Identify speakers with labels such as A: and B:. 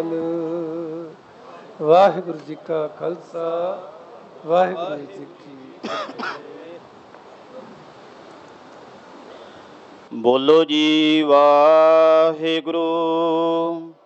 A: ਵਾਹਿਗੁਰੂ ਜੀ ਕਾ ਖਾਲਸਾ ਵਾਹਿਗੁਰੂ ਜੀ ਕੀ ਫਤਿਹ।
B: ਬੋਲੋ ਜੀ ਵਾਹਿਗੁਰੂ।